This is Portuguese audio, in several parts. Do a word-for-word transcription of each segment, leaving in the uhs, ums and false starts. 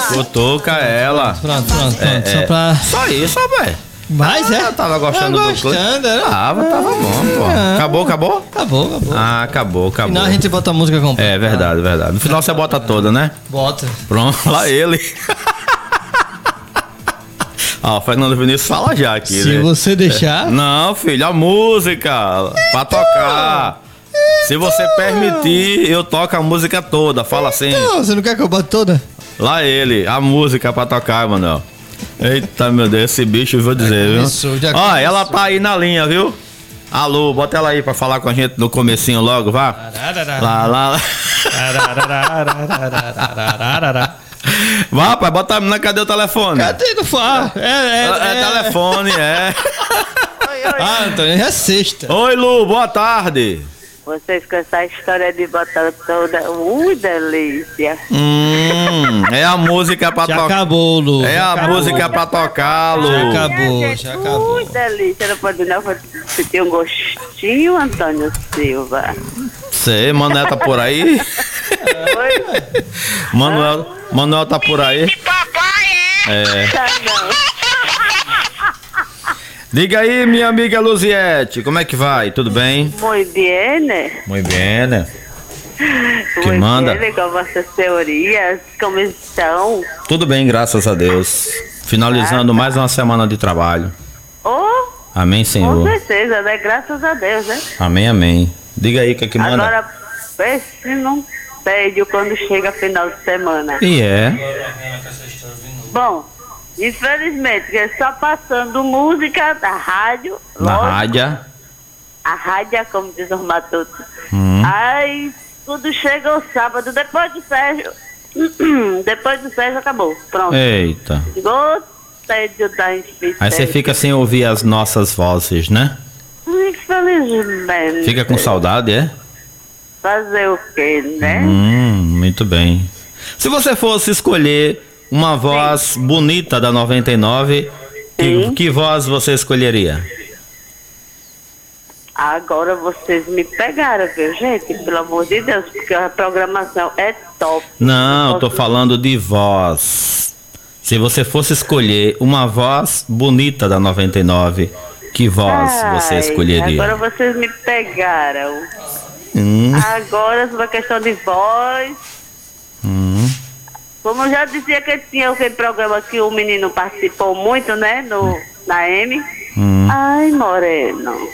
Cutuca ela. Pronto, pronto, pronto. É, só é. pra. Só isso, velho. Mas é. Eu tava gostando Tava do clipe. gostando, era? Tava, tava bom, pô. É. Acabou, acabou? Acabou, acabou. Ah, acabou, acabou. No final a gente bota a música completa. É verdade, verdade. No final você bota toda, né? Bota. Pronto, lá ele. Ó, o Fernando Vinícius fala já aqui, Se né? você deixar. Não, filho, a música pra tocar. Se você permitir, eu toco a música toda. Fala assim. Não, você não quer que eu bote toda? Lá ele, a música pra tocar, Manuel. Eita, meu Deus, esse bicho eu vou dizer, viu? começou, já Ó, começou. ela tá aí na linha, viu? Alô, bota ela aí pra falar com a gente no comecinho logo, vá. Lá, lá, lá. Vá, pai, bota a menina, cadê o telefone? Cadê do fá? É, é, É, é telefone, é. Ah, Antônio, é sexta. Oi, Lu, boa tarde. Vocês com essa história de botar toda. Ui, delícia. Hum, é a música pra Já tocar. acabou, Lu. É já a acabou. música pra tocar, Lu. Já acabou, Minha gente, já acabou. Ui, delícia. Não pode não. Você tem um gostinho, Antônio Silva. Sei, Manuel tá por aí? Oi? Manuel, Manuel tá por aí? É. Tá, não. Diga aí, minha amiga Luziete, como é que vai? Tudo bem? Muito bem, né? Muito bem, né? Que Muito manda? bem, com vossas teorias, como estão? Tudo bem, graças a Deus. Finalizando mais uma semana de trabalho. Oh, Amém, com Senhor. certeza, né? Graças a Deus, né? Amém, amém. Diga aí o que é que manda. Agora, pense num tédio quando chega final de semana. E é. Bom, infelizmente, é só passando música da rádio. Na lógico, rádio. A rádio, como diz o Matuto. Hum. Aí, tudo chega o sábado, depois do Sérgio. Depois do Sérgio acabou. Pronto. Eita. Gostei de dar inspiração. Aí você fica sem ouvir as nossas vozes, né? Infelizmente. Fica com saudade, é? Fazer o quê, né? Hum, muito bem. Se você fosse escolher uma voz bonita da noventa e nove, que, Sim. que voz você escolheria? Agora vocês me pegaram, viu, gente? Pelo amor de Deus, porque a programação é top. Não, eu tô Posso- falando de voz. Se você fosse escolher uma voz bonita da noventa e nove, que voz você Ai, escolheria? Agora vocês me pegaram. Hum, Agora, sobre a questão de voz. hum. Como eu já dizia que tinha aquele programa que o menino participou muito, né? No, na M. Hum. Ai, Moreno.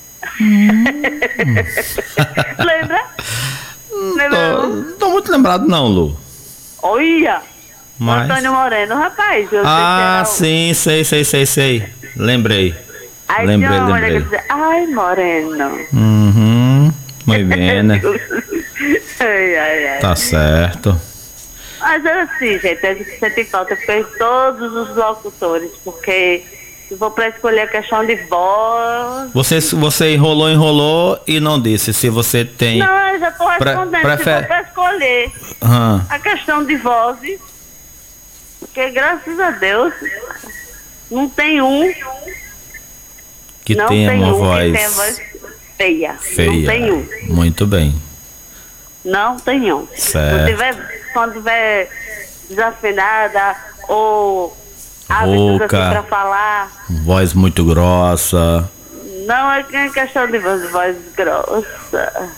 Lembra? Lembra? Tô, não tô muito lembrado não, Lu. Olha! Mas... Antônio Moreno, rapaz. Eu Ah, sei sim, sei, sei, sei, sei. Lembrei. que era o- Aí lembrei, tinha uma mulher que lembrei. dizia, ai, Moreno. Uhum. Muito bem, né? ai, ai, ai. Tá certo. Mas é assim, gente, a gente sente falta de todos os locutores, porque se for para escolher a questão de voz. Você, você enrolou, enrolou e não disse se você tem. Não, eu já estou Pre- respondendo. prefere- Se for para escolher Ah, a questão de vozes, porque graças a Deus não tem um. que não tenha tem uma um voz, que tenha voz feia. feia. Não tem um. Muito bem. Não tem um. Certo. Quando tiver, quando tiver desafinada ou hábitos assim Rouca. para falar, Voz muito grossa. não é que- é questão de voz, voz grossa.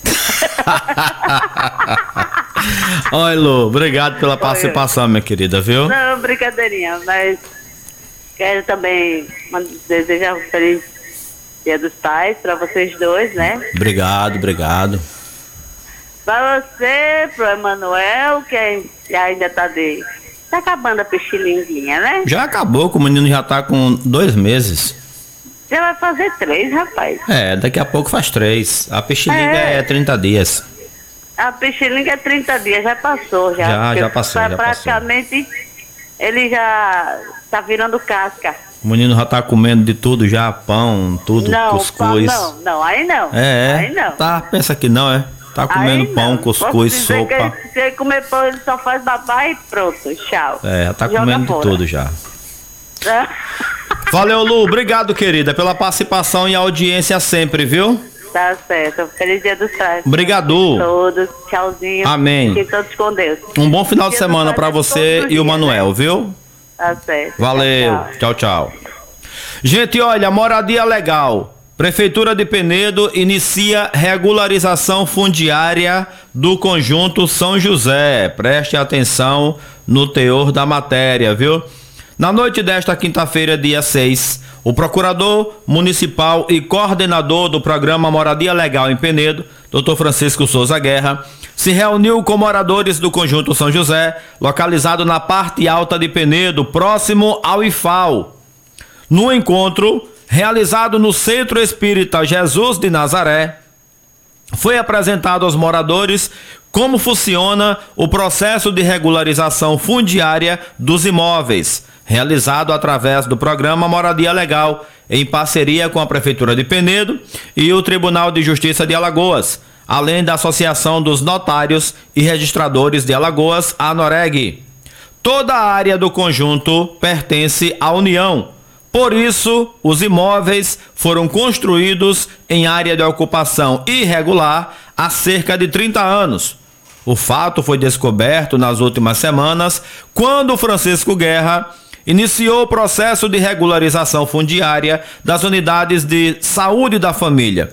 Oi, Lu, obrigado pela participação, minha querida, viu? Não, brincadeirinha, mas quero também mand- desejar um feliz Dia dos Pais para vocês dois, né? Obrigado, obrigado. Para você, pro Emanuel, que ainda tá de. Tá acabando a pichilinguinha, né? Já acabou, que o menino já tá com dois meses. Já vai fazer três, rapaz. É, daqui a pouco faz três. A pichilinga É. é trinta dias. A pichilinga é trinta dias, já passou já. Já, Porque já passou, pra- já praticamente ele já tá virando casca. O menino já tá comendo de tudo já, pão, tudo, Não, cuscuz. pão, não, não, aí não. É, Aí não. tá, pensa que não, é? Tá comendo Aí pão, não. cuscuz, Posso dizer sopa. que ele- se ele comer pão, ele só faz babá e pronto, tchau. É, já tá Joga comendo de fora. tudo já. Valeu, Lu, obrigado, querida, pela participação e audiência sempre, viu? Tá certo. Feliz Dia dos Pais. Obrigado. Todos. Tchauzinho. Amém. Fiquem todos com Deus. Um bom final de Dia dos semana Pais para é você todos os e o dias, Manuel, né? viu? Tá certo. Valeu. Tchau, tchau. Tchau, tchau. Gente, olha, moradia legal. Prefeitura de Penedo inicia regularização fundiária do conjunto São José. Preste atenção no teor da matéria, viu? Na noite desta quinta-feira, dia seis, o procurador municipal e coordenador do programa Moradia Legal em Penedo, doutor Francisco Souza Guerra, se reuniu com moradores do conjunto São José, localizado na parte alta de Penedo, próximo ao I F A O. No encontro, realizado no Centro Espírita Jesus de Nazaré, foi apresentado aos moradores como funciona o processo de regularização fundiária dos imóveis, realizado através do programa Moradia Legal, em parceria com a Prefeitura de Penedo e o Tribunal de Justiça de Alagoas, além da Associação dos Notários e Registradores de Alagoas, a ANOREG. Toda a área do conjunto pertence à União. Por isso, os imóveis foram construídos em área de ocupação irregular há cerca de trinta anos. O fato foi descoberto nas últimas semanas, quando Francisco Guerra iniciou o processo de regularização fundiária das unidades de saúde da família,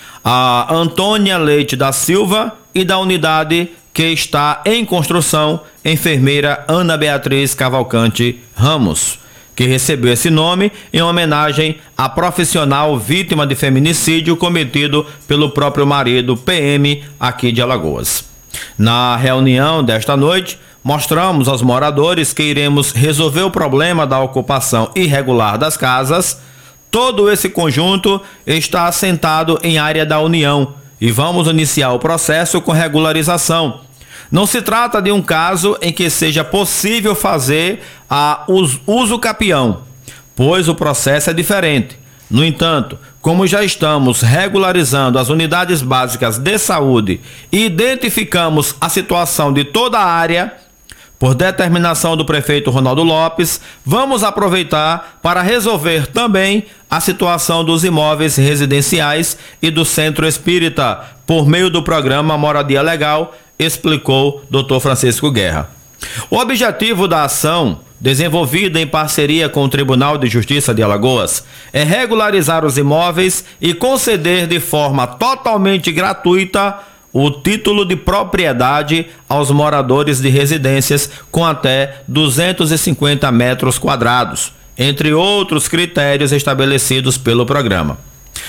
a Antônia Leite da Silva, e da unidade que está em construção, enfermeira Ana Beatriz Cavalcante Ramos, que recebeu esse nome em homenagem à profissional vítima de feminicídio cometido pelo próprio marido, P M, aqui de Alagoas. Na reunião desta noite, mostramos aos moradores que iremos resolver o problema da ocupação irregular das casas. Todo esse conjunto está assentado em área da União e vamos iniciar o processo com regularização. Não se trata de um caso em que seja possível fazer a uso capião, pois o processo é diferente. No entanto, como já estamos regularizando as unidades básicas de saúde e identificamos a situação de toda a área, por determinação do prefeito Ronaldo Lopes, vamos aproveitar para resolver também a situação dos imóveis residenciais e do Centro Espírita, por meio do programa Moradia Legal, explicou doutor Francisco Guerra. O objetivo da ação, desenvolvida em parceria com o Tribunal de Justiça de Alagoas, é regularizar os imóveis e conceder de forma totalmente gratuita o título de propriedade aos moradores de residências com até duzentos e cinquenta metros quadrados, entre outros critérios estabelecidos pelo programa.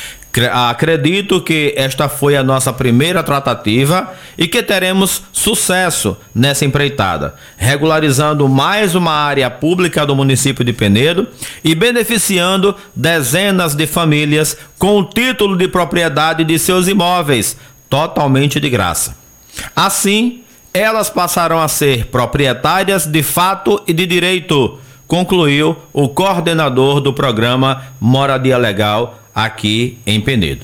Acredito que esta foi a nossa primeira tratativa e que teremos sucesso nessa empreitada, regularizando mais uma área pública do município de Penedo e beneficiando dezenas de famílias com o título de propriedade de seus imóveis, totalmente de graça. Assim, elas passarão a ser proprietárias de fato e de direito, concluiu o coordenador do programa Moradia Legal aqui em Penedo.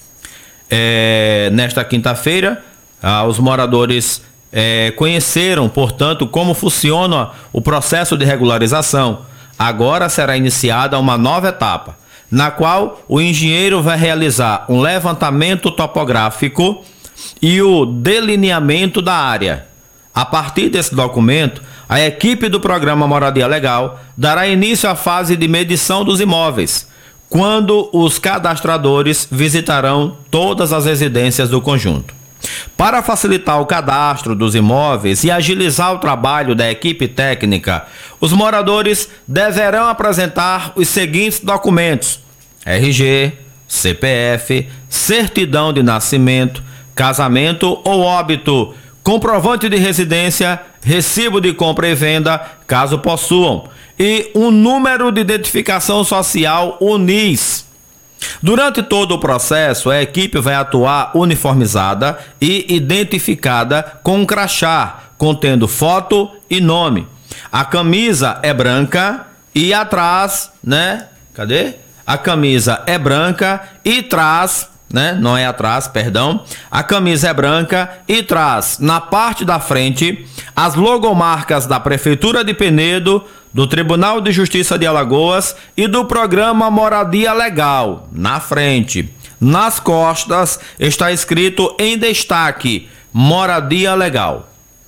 É, nesta quinta-feira, ah, os moradores é, conheceram, portanto, como funciona o processo de regularização. Agora será iniciada uma nova etapa, na qual o engenheiro vai realizar um levantamento topográfico e o delineamento da área. A partir desse documento, a equipe do programa Moradia Legal dará início à fase de medição dos imóveis, quando os cadastradores visitarão todas as residências do conjunto. Para facilitar o cadastro dos imóveis e agilizar o trabalho da equipe técnica, os moradores deverão apresentar os seguintes documentos: R G, C P F, certidão de nascimento, casamento ou óbito, comprovante de residência, recibo de compra e venda, caso possuam, e um número de identificação social U N I S. Durante todo o processo, a equipe vai atuar uniformizada e identificada com um crachá contendo foto e nome. A camisa é branca e atrás, né? Cadê? A camisa é branca e traz, né? Não é atrás, perdão. A camisa é branca e traz, na parte da frente, as logomarcas da Prefeitura de Penedo, do Tribunal de Justiça de Alagoas e do programa Moradia Legal, na frente. nas costas está escrito em destaque: moradia legal.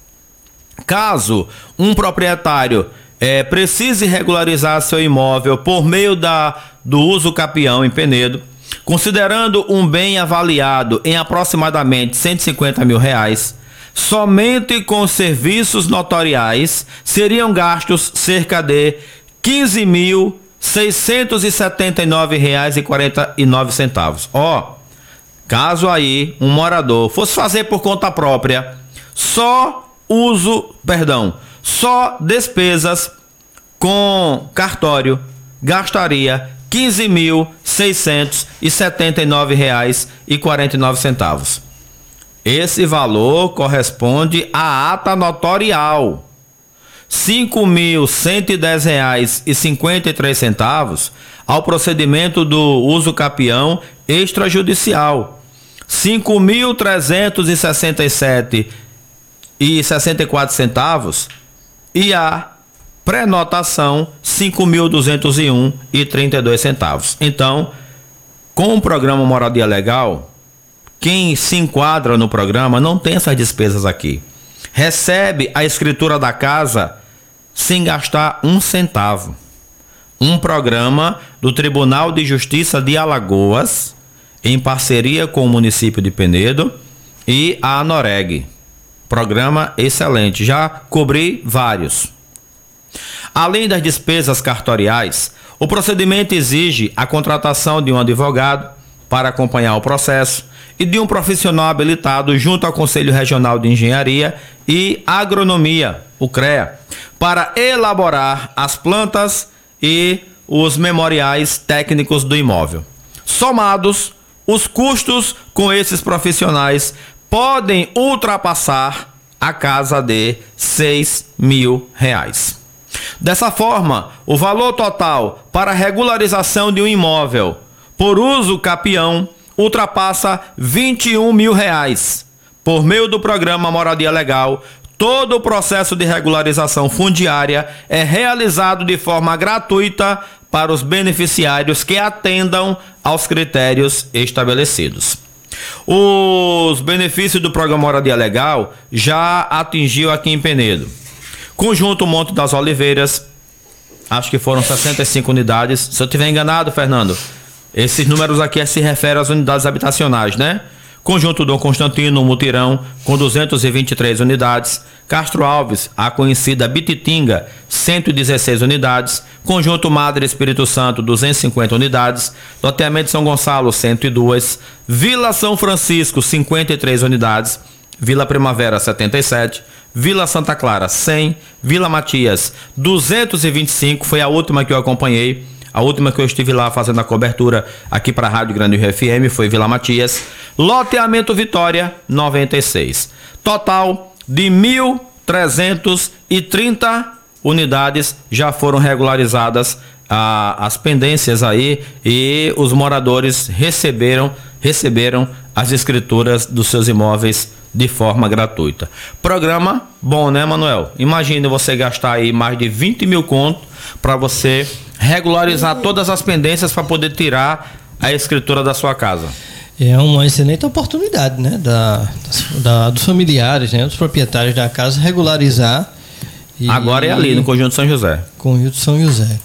Caso um proprietário é, precise regularizar seu imóvel por meio da, do uso capião em Penedo, considerando um bem avaliado em aproximadamente cento e cinquenta mil reais, somente com serviços notoriais seriam gastos cerca de quinze mil seiscentos e setenta e nove reais e quarenta e nove centavos. Ó, caso aí um morador fosse fazer por conta própria, só uso, perdão, só despesas com cartório gastaria quinze mil seiscentos e setenta e nove reais e quarenta e nove centavos. Esse valor corresponde à ata notorial. cinco mil cento e dez reais e cinquenta e três centavos ao procedimento do uso capião extrajudicial. cinco mil trezentos e sessenta e sete e sessenta e quatro centavos e a pré-notação cinco mil duzentos e um e trinta e dois centavos. Então, com o programa Moradia Legal, quem se enquadra no programa não tem essas despesas aqui. Recebe a escritura da casa sem gastar um centavo. Um programa do Tribunal de Justiça de Alagoas, em parceria com o município de Penedo e a Anoreg. Programa excelente, já cobri vários. Além das despesas cartoriais, o procedimento exige a contratação de um advogado para acompanhar o processo e de um profissional habilitado junto ao Conselho Regional de Engenharia e Agronomia, o CREA, para elaborar as plantas e os memoriais técnicos do imóvel. Somados, os custos com esses profissionais podem ultrapassar a casa de seis mil reais. Dessa forma, o valor total para a regularização de um imóvel por uso capião ultrapassa vinte e um mil reais. Por meio do programa Moradia Legal, todo o processo de regularização fundiária é realizado de forma gratuita para os beneficiários que atendam aos critérios estabelecidos. Os benefícios do programa Moradia Legal já atingiu aqui em Penedo. Conjunto Monte das Oliveiras, acho que foram sessenta e cinco unidades. Se eu estiver enganado, Fernando, esses números aqui se referem às unidades habitacionais, né? Conjunto Dom Constantino, Mutirão, com duzentas e vinte e três unidades. Castro Alves, a conhecida Bititinga, cento e dezesseis unidades. Conjunto Madre Espírito Santo, duzentas e cinquenta unidades. Loteamento São Gonçalo, cento e dois. Vila São Francisco, cinquenta e três unidades. Vila Primavera, setenta e sete. Vila Santa Clara, cem. Vila Matias, duzentos e vinte e cinco. Foi a última que eu acompanhei. A última que eu estive lá fazendo a cobertura aqui para a Rádio Grande Rio F M foi Vila Matias. Loteamento Vitória, noventa e seis. Total de mil trezentas e trinta unidades já foram regularizadas ah, as pendências aí e os moradores receberam, receberam as escrituras dos seus imóveis de forma gratuita. Programa bom, né, Manuel? Imagine você gastar aí mais de vinte mil contos para você regularizar todas as pendências para poder tirar a escritura da sua casa. É uma excelente oportunidade, né, da, da, dos familiares, né, dos proprietários da casa regularizar. E, agora é ali no Conjunto São José. Conjunto São José.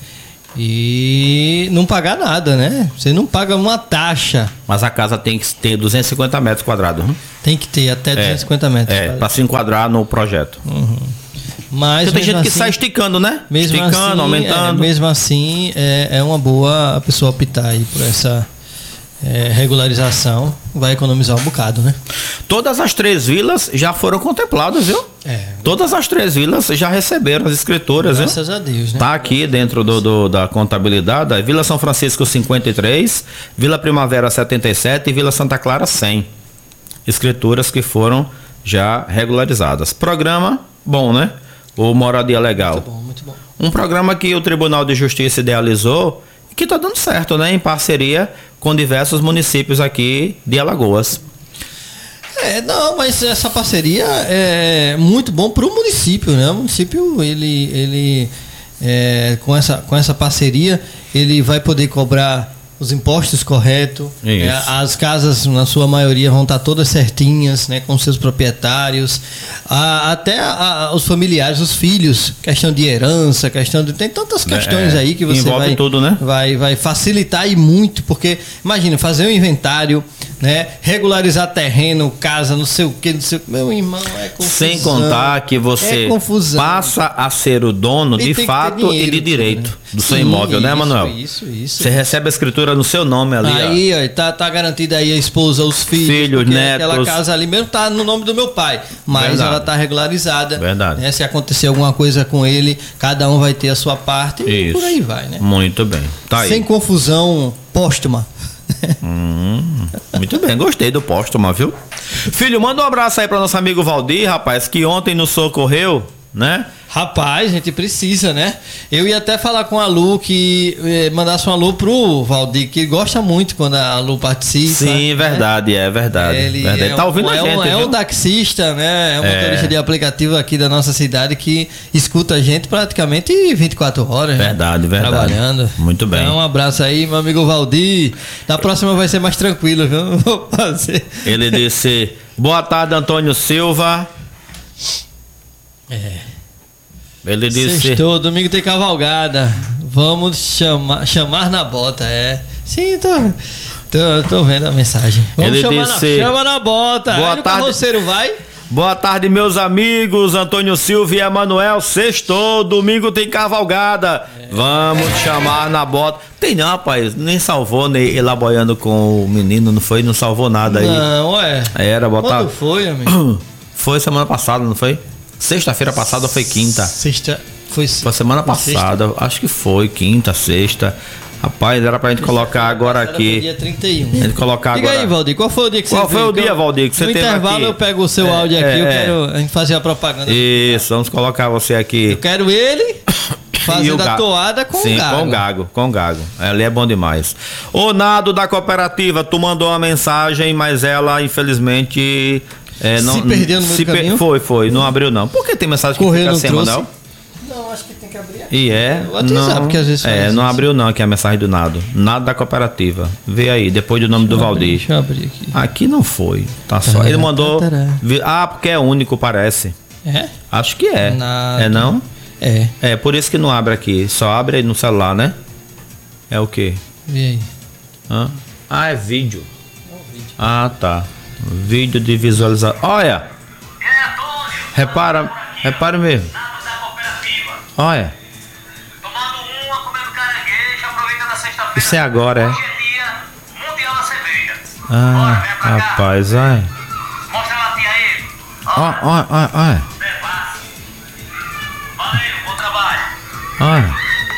E não pagar nada, né? Você não paga uma taxa. Mas a casa tem que ter duzentos e cinquenta metros quadrados. Hein? Tem que ter até duzentos e cinquenta metros. É, para se enquadrar no projeto. Uhum. Mas porque tem gente assim, que sai esticando, né? Mesmo esticando, assim, aumentando. É, mesmo assim, é, é uma boa a pessoa optar aí por essa é, regularização. Vai economizar um bocado, né? Todas as três vilas já foram contempladas, viu? É. Todas as três vilas já receberam as escrituras, viu? Graças a Deus, né? Tá aqui dentro do, do, da contabilidade. A Vila São Francisco cinquenta e três, Vila Primavera setenta e sete e Vila Santa Clara cem. Escrituras que foram já regularizadas. Programa bom, né? O Moradia Legal. Muito bom, muito bom. Um programa que o Tribunal de Justiça idealizou e que está dando certo, né? Em parceria com diversos municípios aqui de Alagoas. É, não, mas essa parceria é muito bom para o município, né? O município, ele, ele é, com, essa, com essa parceria, ele vai poder cobrar os impostos corretos, Isso. é, as casas na sua maioria vão estar todas certinhas, né, com seus proprietários, a, até a, os familiares, os filhos, questão de herança, questão de tem tantas questões é, aí que você envolve vai, tudo, né? vai vai facilitar e muito, porque imagina fazer um inventário, né, regularizar terreno, casa, não sei o que, não sei, meu irmão, é confusão. Sem contar que você é confusão. passa a ser o dono E de tem que ter fato dinheiro, e de direito né? do seu Sim, imóvel, né, isso, Manuel? Isso, isso. Você recebe a escritura no seu nome ali, Aí, ó, tá, tá garantida aí a esposa, os filhos, Filhos, porque netos. aquela casa ali mesmo tá no nome do meu pai, mas Verdade. ela tá regularizada. Verdade. Né? Se acontecer alguma coisa com ele, cada um vai ter a sua parte e Isso. por aí vai, né? Muito bem. Tá aí. Sem confusão póstuma. Hum, muito bem, gostei do póstuma, viu? Filho, manda um abraço aí para nosso amigo Valdir, rapaz, que ontem nos socorreu, né? Rapaz, a gente precisa, né? Eu ia até falar com a Lu que eh, mandasse um alô pro Valdir, que gosta muito quando a Lu participa. Sim, né? verdade, é verdade. Ele verdade. é Tá um- ouvindo é a um, gente, é viu? um taxista, né? É um É. motorista de aplicativo aqui da nossa cidade que escuta a gente praticamente vinte e quatro horas. né? Verdade, verdade. Trabalhando. Muito bem. Então, um abraço aí, meu amigo Valdir. Da próxima vai ser mais tranquilo, viu? Não vou fazer. Ele disse: boa tarde, Antônio Silva. É. Ele disse: Sextou, domingo tem cavalgada. Vamos chamar, chamar na bota, é. Sim, tô, tô, tô vendo a mensagem. Vamos Ele chamar disse, na, chama na bota. boa Aí o tarde. carroceiro vai. boa tarde, meus amigos, Antônio Silva e Emanuel. Sextou, domingo tem cavalgada. Vamos chamar na bota. Tem não, rapaz, nem salvou, nem elaborando com o menino, não foi? Não salvou nada aí. Não, ué. Era botar. Quando foi, amigo? Foi semana passada, não foi? Sexta-feira passada ou foi quinta? Sexta. Foi, Foi semana foi passada, acho que foi, quinta, sexta. Rapaz, era pra gente colocar agora Era Dia aqui. trinta e um. A gente colocar Diga agora. aí, Valdir, qual foi o dia que Qual você foi veio? o dia, Que eu- Valdir, que você no teve intervalo aqui? eu pego o seu É, áudio aqui, é, eu é. quero a gente fazer a propaganda. Isso, vamos colocar você aqui. Eu quero ele E fazendo o a ga- toada com Sim, o gago. com o gago, com o gago. Ali é bom demais. Ô Nado da cooperativa, tu mandou uma mensagem, mas ela infelizmente é, não Se perdeu no meio se do caminho? Foi, foi, não abriu não. Por que tem mensagem que Correio fica não assim, trouxe? Manuel? Não, acho que tem que abrir. E é, O WhatsApp, não, que às vezes é, faz não isso. abriu não aqui a mensagem do Nado. Nado da cooperativa. Vê aí, depois do nome do Valdir. Deixa eu abrir aqui. Aqui não foi, tá só. Ele mandou. vi- Ah, porque é único, parece. É? Acho que é. Nado. É não? É. É, por isso que não abre aqui. Só abre aí no celular, né? É o quê? Vê aí. Hã? Ah, é vídeo. Ah, tá. Vídeo de visualização. Olha! Repara, repara mesmo. Olha. Tomando uma, comendo caranguejo, aproveitando a sexta-feira. Isso é agora, é? Hoje é dia mundial da cerveja. Ah, Bora, vem pra cá. rapaz, olha. Mostra a latinha aí. Olha, olha, olha, olha. Devassa. Valeu, bom trabalho. Olha.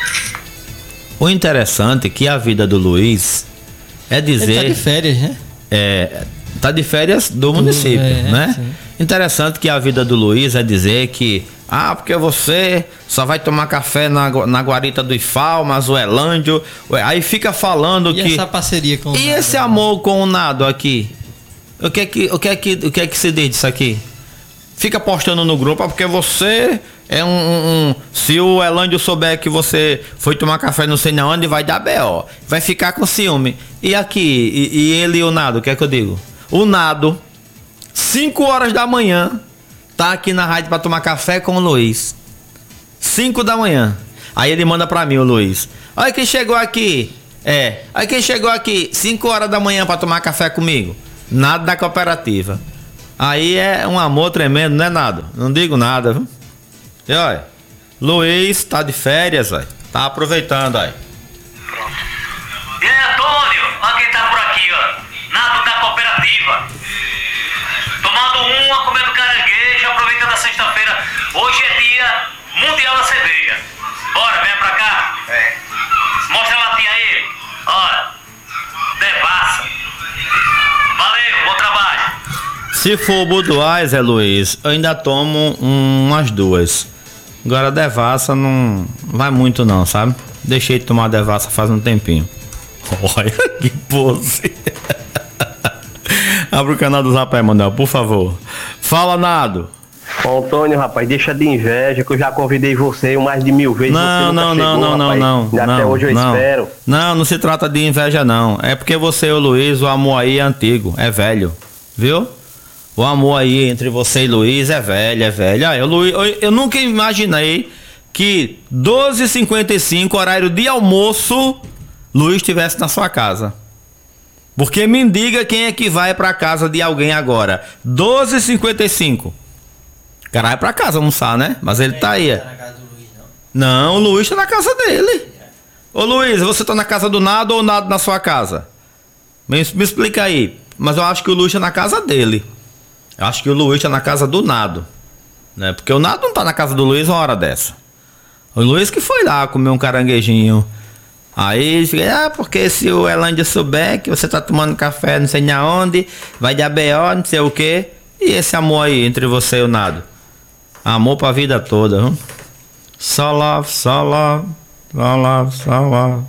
O interessante é que a vida do Luiz é Ele tá dizer. de férias, né? É, tá de férias do município, é, né? sim. Interessante que a vida do Luiz é dizer que, ah, porque você só vai tomar café na, gu- na guarita do Ifal, Mazuelândio, ué, aí fica falando E que... essa parceria com o E Nado? esse amor com o Nado aqui? O que é que, o que, é que, o que, é que se diz disso aqui? Fica postando no grupo, ah, porque você é um, um- um- se o Elândio souber que você foi tomar café não sei na onde, vai dar B O. Vai ficar com ciúme. E aqui, e, e ele e o Nado, o que é que eu digo? O Nado, cinco horas da manhã, tá aqui na rádio pra tomar café com o Luiz. cinco da manhã. Aí ele manda pra mim, o Luiz. Olha quem chegou aqui. É, olha quem chegou aqui, cinco horas da manhã pra tomar café comigo. Nada da cooperativa. Aí é um amor tremendo, não é nada? Não digo nada, viu? E olha, Luiz tá de férias, velho. Tá aproveitando aí. E aí, Antônio? Olha quem tá por aqui, ó. Nado da cooperativa. Tomando uma, comendo caranguejo, aproveitando a sexta-feira. Hoje é dia mundial da cerveja. Bora, vem pra cá. É. Mostra a latinha aí. Olha. Devassa. Valeu, bom trabalho. Se for o Budweiser, Luiz, eu ainda tomo um- umas duas. Agora a devassa não vai muito não, sabe? Deixei de tomar devassa faz um tempinho. Olha que pose. Abre o canal do Zap aí, Manuel, por favor. Fala, Nado. Antônio, rapaz, deixa de inveja que eu já convidei você mais de mil vezes. Não, você não, nunca não, chegou, não, rapaz. não, não. Até não, hoje eu não. espero. Não, não se trata de inveja, não. É porque você e o Luiz, o amor aí é antigo, é velho. Viu? O amor aí entre você e Luiz é velho, é velho. Ah, eu, Luiz, eu, eu nunca imaginei que doze e cinquenta e cinco, horário de almoço, Luiz estivesse na sua casa. Porque me diga quem é que vai pra casa de alguém agora. doze e cinquenta e cinco. O cara vai pra casa almoçar, né? Mas ele tá aí. Não, o Luiz tá na casa dele. Ô Luiz, você tá na casa do Nado ou o Nado na sua casa? Me, me explica aí. Mas eu acho que o Luiz tá na casa dele. Eu acho que o Luiz tá na casa do Nado, né? Porque o Nado não tá na casa do Luiz uma hora dessa. O Luiz que foi lá comer um caranguejinho. Aí fica, ah, porque se o Elândia souber que você tá tomando café não sei aonde, vai dar B O, não sei o que. E esse amor aí entre você e o Nado? Amor pra vida toda, viu? Só love, só love, só love, só love.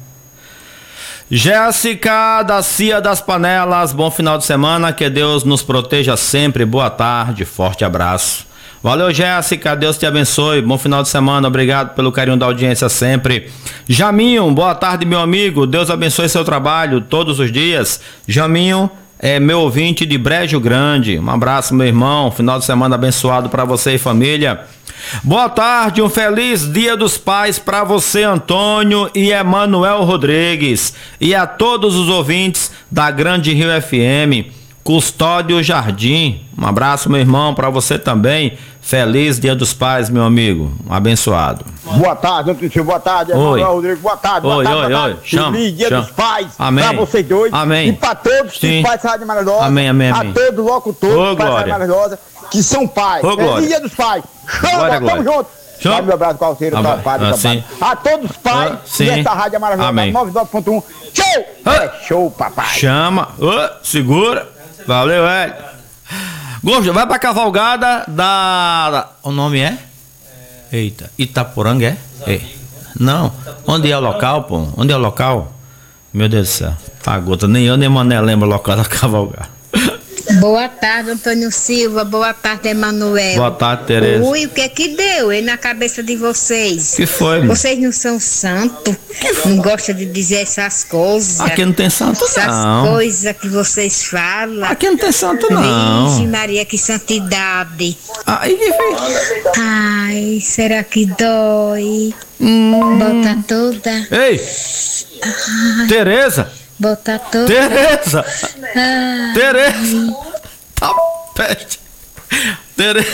Jéssica da Cia das Panelas, bom final de semana, que Deus nos proteja sempre, boa tarde, forte abraço. Valeu, Jéssica, Deus te abençoe, bom final de semana, obrigado pelo carinho da audiência sempre. Jaminho, boa tarde, meu amigo, Deus abençoe seu trabalho todos os dias. Jaminho é meu ouvinte de Brejo Grande, um abraço, meu irmão, final de semana abençoado para você e família. Boa tarde, um feliz Dia dos Pais para você, Antônio e Emanuel Rodrigues, e a todos os ouvintes da Grande Rio F M. Custódio Jardim, um abraço, meu irmão, para você também. Feliz Dia dos Pais, meu amigo, um abençoado. Boa tarde, Antônio, boa tarde, Emanuel Rodrigues, boa tarde, boa oi, tarde, oi, boa oi, tarde. chama, Feliz Dia chama. dos Pais, Amém. para vocês dois, Amém. e para todos Sim. os pais da Rádio Maravilhosa, Amém, amém, amém. a todos os locutores Ô, dos pais da glória. Rádio Maravilhosa, que são pais. Ô, glória. Feliz Dia dos Pais. Glória, Chama, glória. tamo junto. Chama. Sabe meu abraço, Calceiro, Ah, Topado, ah, Topado. sim. A todos os pais Ah, sim. dessa Rádio Maravilhosa, Amém. noventa e nove ponto um. Show! Ah. É show, papai. Chama, ô, segura, valeu, velho. Gosto, vai pra cavalgada da, da- o nome é? Eita, Itaporanga é? É. Não, onde é o local, pô? Onde é o local? Meu Deus do céu, pagota, nem eu nem Mané lembro o local da cavalgada. Boa tarde, Antônio Silva. Boa tarde, Emanuel. Boa tarde, Tereza. Ui, o que é que deu aí na cabeça de vocês? Que foi, meu? Vocês não são santos? Não gostam de dizer essas coisas? Aqui não tem santo, Essas não. coisas que vocês falam. Aqui não tem santo, Virgem não. Maria, que santidade. Aí que fez? Ai, será que dói? Bota toda. Ei, Tereza, Bota toda. Tereza, Ai, Tereza. Tá peste. Tereza.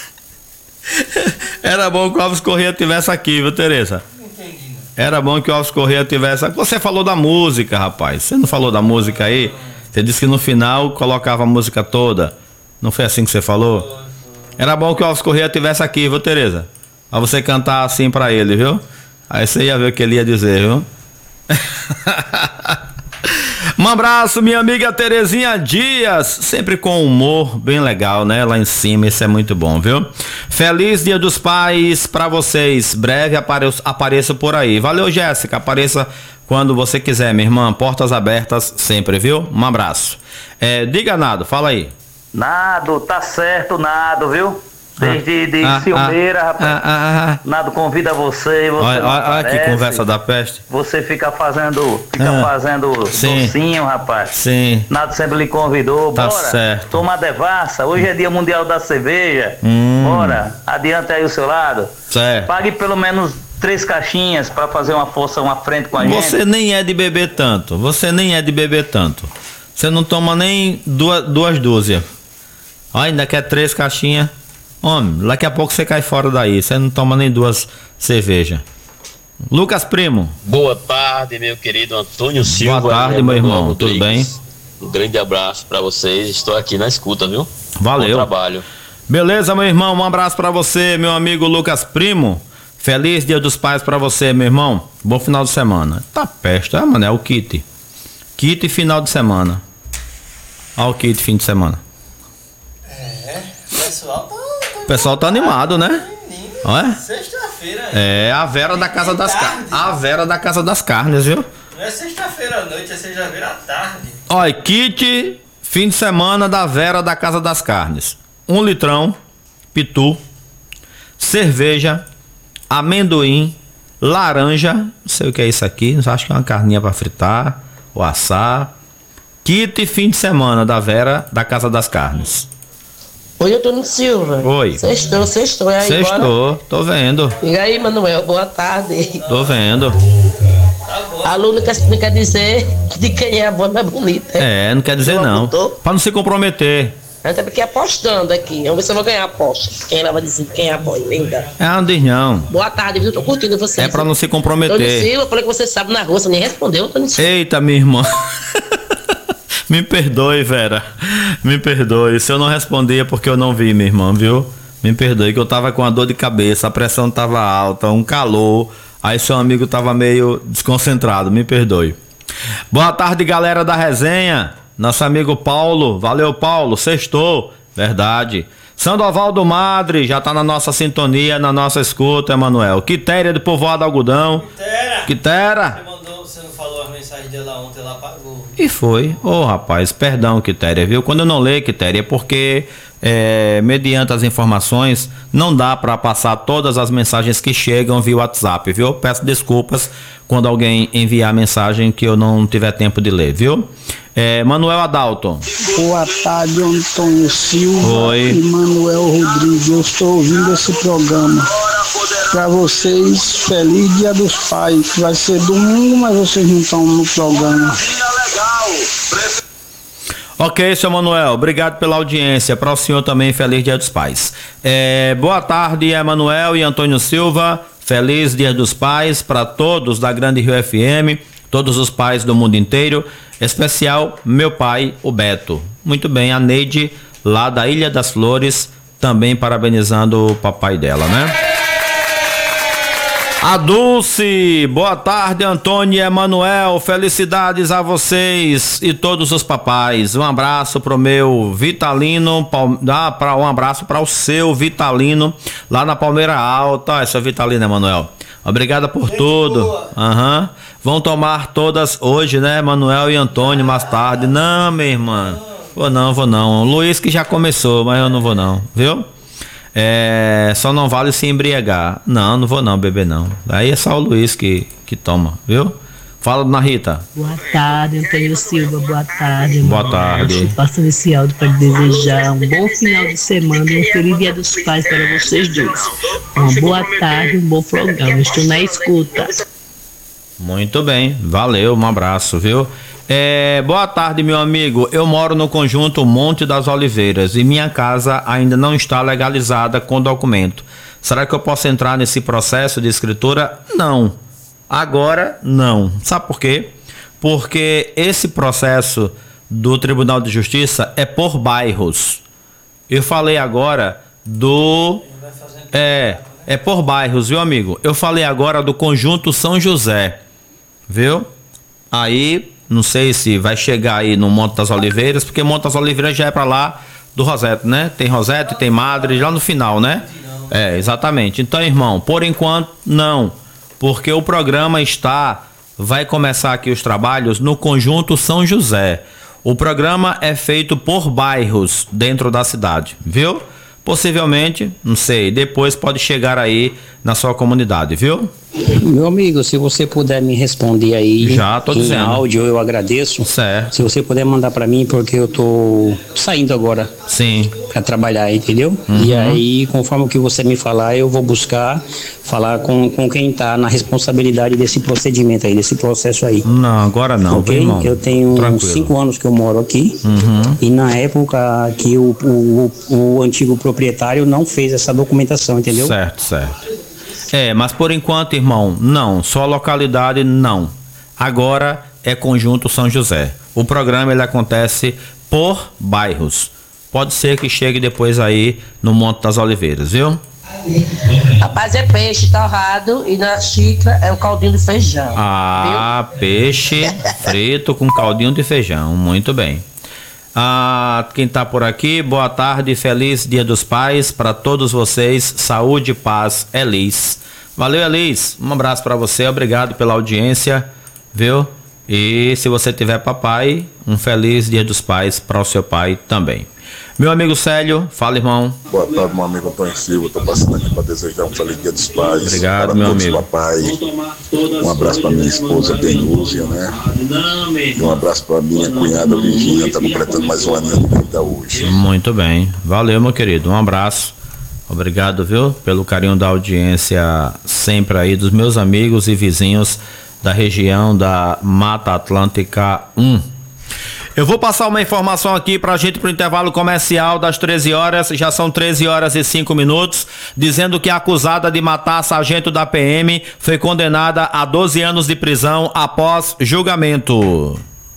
Era bom que o Alves Corrêa tivesse aqui, viu, Tereza? Era bom que o Alves Corrêa tivesse aqui. Você falou da música, rapaz. Você não falou da música aí? Você disse que no final colocava a música toda. Não foi assim que você falou? Era bom que o Alves Corrêa tivesse aqui, viu, Tereza? Pra você cantar assim pra ele, viu? Aí você ia ver o que ele ia dizer, viu? Um abraço, minha amiga Terezinha Dias, sempre com humor bem legal, né? Lá em cima, isso é muito bom, viu? Feliz Dia dos Pais pra vocês. Breve apareço, apareço por aí. Valeu, Jéssica. Apareça quando você quiser, minha irmã. Portas abertas sempre, viu? Um abraço. É, diga, Nado, fala aí. Nado, tá certo, Nado, viu? Desde de Ah, Silmeira, ah, rapaz. ah, ah, ah. Nado convida você, você Olha, não olha, olha que aparece. conversa da peste. Você fica fazendo, fica Ah, fazendo sim. docinho, rapaz. Sim. Nado sempre lhe convidou. Tá Bora, certo. tomar devassa. Hoje é dia mundial da cerveja. Hum. Bora, adianta aí o seu lado. Certo. Pague pelo menos três caixinhas pra fazer uma força, uma frente com a gente. Você nem é de beber tanto. Você nem é de beber tanto. Você não toma nem duas, duas dúzias. Ó, ainda quer três caixinhas. Homem, daqui a pouco você cai fora daí. Você não toma nem duas cervejas. Lucas Primo. Boa tarde, meu querido Antônio Silva. Boa tarde, e meu Emanuel irmão. Tudo bem? Rodrigues. Um grande abraço pra vocês. Estou aqui na escuta, viu? Valeu. Bom trabalho. Beleza, meu irmão? Um abraço pra você, meu amigo Lucas Primo. Feliz Dia dos Pais pra você, meu irmão. Bom final de semana. Tá peste, ah, mano, é o kit. Kit final de semana. Olha o kit fim de semana. É, o pessoal tá. O pessoal tá animado, né? Olha. Sexta-feira. É a Vera da Casa das Carnes. A Vera da Casa das Carnes, viu? Não é sexta-feira à noite, é sexta-feira à tarde. Olha, kit fim de semana da Vera da Casa das Carnes. Um litrão, pitu, cerveja, amendoim, laranja, não sei o que é isso aqui, acho que é uma carninha para fritar ou assar. Kit fim de semana da Vera, da Casa das Carnes. Oi, Antônio Silva. Oi. Sextou, sextou. É aí, Sextou, tô vendo. E aí, Manuel, boa tarde. Tô vendo. A Lula quer, não quer dizer de quem é a banda bonita. É, não quer dizer não. Pra não se comprometer. Até porque apostando aqui. Vamos ver se eu vou ganhar a aposta. Quem ela vai dizer quem é a boa linda. É, não diz não. Boa tarde, viu? Tô curtindo vocês. É pra não se comprometer. Antônio Silva, falei que você sabe na rua, você nem respondeu, Antônio Silva. Eita, minha irmã. Me perdoe, Vera. Me perdoe. Se eu não respondi é porque eu não vi, minha irmã, viu? Me perdoe, que eu tava com uma dor de cabeça, a pressão tava alta, um calor. Aí seu amigo tava meio desconcentrado. Me perdoe. Boa tarde, galera da resenha. Nosso amigo Paulo. Valeu, Paulo. Sextou. Verdade. Sandoval do Madre já tá na nossa sintonia, na nossa escuta, Emanuel. Quitéria do Povoado Algodão. Quitéria. Quitéria. Você mandou, você não falou as mensagens dele lá ontem, ela apagou. E foi. Ô, oh, rapaz, perdão, Quitéria, viu? Quando eu não leio, Quitéria, é porque, é, mediante as informações, não dá para passar todas as mensagens que chegam via WhatsApp, viu? Peço desculpas quando alguém enviar mensagem que eu não tiver tempo de ler, viu? É, Manuel Adalto. Boa tarde, Antônio Silva. Oi. E Manuel Rodrigues. Eu estou ouvindo esse programa. Para vocês, feliz Dia dos Pais. Vai ser domingo, mas vocês não estão no programa. Ok, seu Manuel, obrigado pela audiência. Para o senhor também, feliz Dia dos Pais. É, boa tarde, Emanuel e Antônio Silva. Feliz Dia dos Pais para todos da Grande Rio F M, todos os pais do mundo inteiro, especial meu pai, o Beto. Muito bem, a Neide, lá da Ilha das Flores, também parabenizando o papai dela, né? A Dulce, boa tarde, Antônio e Emanuel, felicidades a vocês e todos os papais. Um abraço pro meu Vitalino, dá para um abraço para o seu Vitalino lá na Palmeira Alta. Essa Vitalina, Emanuel. Obrigada por tudo. Aham. Uhum. Vão tomar todas hoje, né, Emanuel e Antônio, mais tarde. Não, minha irmã. Vou não, vou não. Luiz que já começou, mas eu não vou não, viu? É, só não vale se embriagar. Não, não vou não beber não. Aí é só o Luiz que, que toma, viu? Fala, dona Rita. Boa tarde, Antônio Silva. Boa tarde. Boa tarde. Passo esse áudio para desejar um bom final de semana e um feliz Dia dos Pais para vocês dois. Uma boa tarde, um bom programa. Estou na escuta. Muito bem, valeu, um abraço, viu? É, boa tarde, meu amigo. Eu moro no conjunto Monte das Oliveiras e minha casa ainda não está legalizada com documento. Será que eu posso entrar nesse processo de escritura? Não. Agora, não. Sabe por quê? Porque esse processo do Tribunal de Justiça é por bairros. Eu falei agora do... É, é por bairros, viu, amigo? Eu falei agora do conjunto São José, viu? Aí... Não sei se vai chegar aí no Monte das Oliveiras, porque Monte das Oliveiras já é pra lá do Rosete, né? Tem Rosete, tem Madre, lá no final, né? É, exatamente. Então, irmão, por enquanto, não. Porque o programa está... Vai começar aqui os trabalhos no conjunto São José. O programa é feito por bairros dentro da cidade, viu? Possivelmente, não sei, depois pode chegar aí na sua comunidade, viu? Meu amigo, se você puder me responder aí Já tô em dizendo. áudio, eu agradeço. Certo. Se você puder mandar pra mim, porque eu tô saindo agora. Sim. Pra trabalhar, entendeu? Uhum. E aí, conforme o que você me falar, eu vou buscar falar com, com quem tá na responsabilidade desse procedimento aí, desse processo aí. Não, agora não, ok? irmão. Eu tenho Tranquilo. cinco anos que eu moro aqui. Uhum. E na época que o, o, o antigo proprietário não fez essa documentação, entendeu? Certo, certo. É, mas por enquanto, irmão, não. Só localidade, não. Agora é conjunto São José. O programa, ele acontece por bairros. Pode ser que chegue depois aí no Monte das Oliveiras, viu? Rapaz, é peixe torrado e na xícara é o caldinho de feijão. Ah, viu? Peixe frito com caldinho de feijão. Muito bem. Ah, quem tá por aqui, boa tarde, feliz Dia dos Pais para todos vocês, saúde e paz, Elis. Valeu, Elis, um abraço para você, obrigado pela audiência, viu? E se você tiver papai, um feliz Dia dos Pais para o seu pai também. Meu amigo Célio, fala, irmão. Boa tarde, meu amigo Antônio Silva. Estou passando aqui para desejar um feliz dia dos pais. Obrigado, para meu todos, amigo. Papai. Um abraço para minha esposa, Denúzia, né? E um abraço para minha cunhada, Virgínia, está completando mais um aninho de vida hoje. Muito bem. Valeu, meu querido. Um abraço. Obrigado, viu, pelo carinho da audiência sempre aí dos meus amigos e vizinhos da região da Mata Atlântica um. Eu vou passar uma informação aqui pra gente pro intervalo comercial das treze horas, já são treze horas e cinco minutos, dizendo que a acusada de matar sargento da P M foi condenada a doze anos de prisão após julgamento.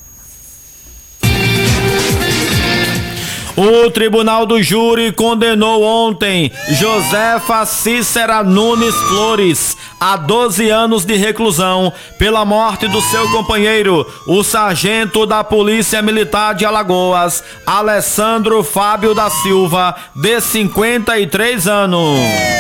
O Tribunal do Júri condenou ontem Josefa Cícera Nunes Flores a doze anos de reclusão pela morte do seu companheiro, o sargento da Polícia Militar de Alagoas, Alessandro Fábio da Silva, de cinquenta e três anos.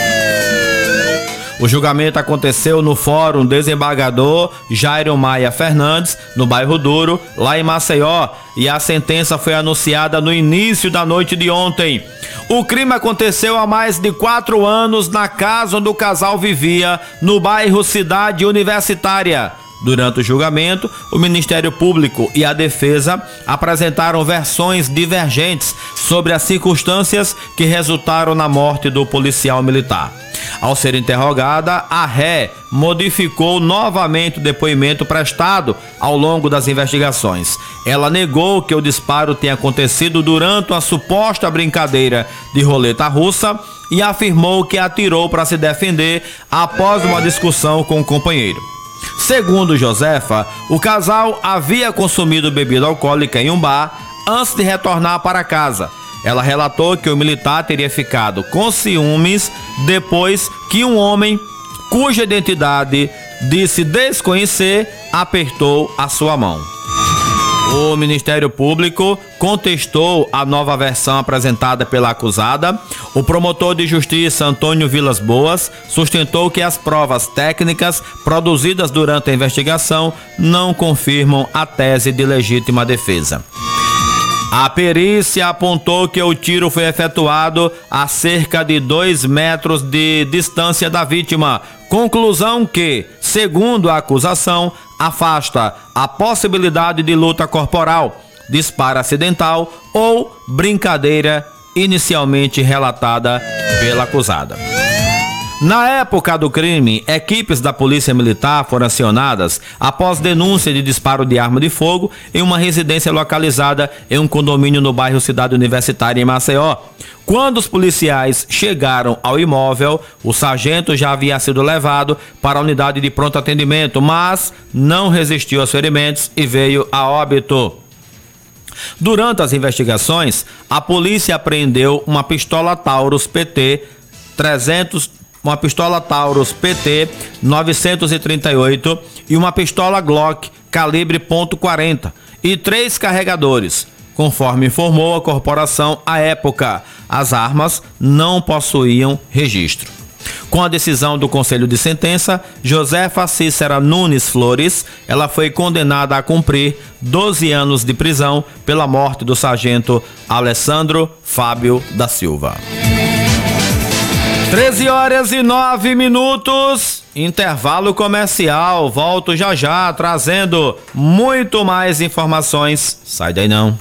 O julgamento aconteceu no Fórum Desembargador Jairo Maia Fernandes, no bairro Duro, lá em Maceió, e a sentença foi anunciada no início da noite de ontem. O crime aconteceu há mais de quatro anos na casa onde o casal vivia, no bairro Cidade Universitária. Durante o julgamento, o Ministério Público e a defesa apresentaram versões divergentes sobre as circunstâncias que resultaram na morte do policial militar. Ao ser interrogada, a ré modificou novamente o depoimento prestado ao longo das investigações. Ela negou que o disparo tenha acontecido durante uma suposta brincadeira de roleta russa e afirmou que atirou para se defender após uma discussão com o companheiro. Segundo Josefa, o casal havia consumido bebida alcoólica em um bar antes de retornar para casa. Ela relatou que o militar teria ficado com ciúmes depois que um homem, cuja identidade disse desconhecer, apertou a sua mão. O Ministério Público contestou a nova versão apresentada pela acusada. O promotor de justiça Antônio Vilas Boas sustentou que as provas técnicas produzidas durante a investigação não confirmam a tese de legítima defesa. A perícia apontou que o tiro foi efetuado a cerca de dois metros de distância da vítima. Conclusão que, segundo a acusação, afasta a possibilidade de luta corporal, disparo acidental ou brincadeira inicialmente relatada pela acusada. Na época do crime, equipes da Polícia Militar foram acionadas após denúncia de disparo de arma de fogo em uma residência localizada em um condomínio no bairro Cidade Universitária, em Maceió. Quando os policiais chegaram ao imóvel, o sargento já havia sido levado para a unidade de pronto atendimento, mas não resistiu aos ferimentos e veio a óbito. Durante as investigações, a polícia apreendeu uma pistola Taurus P T trezentos, uma pistola Taurus P T novecentos e trinta e oito e uma pistola Glock calibre ponto quarenta e três carregadores. Conforme informou a corporação à época, as armas não possuíam registro. Com a decisão do Conselho de Sentença, Josefa Cícera Nunes Flores, ela foi condenada a cumprir doze anos de prisão pela morte do sargento Alessandro Fábio da Silva. treze horas e nove minutos, intervalo comercial. Volto já já trazendo muito mais informações. Sai daí não.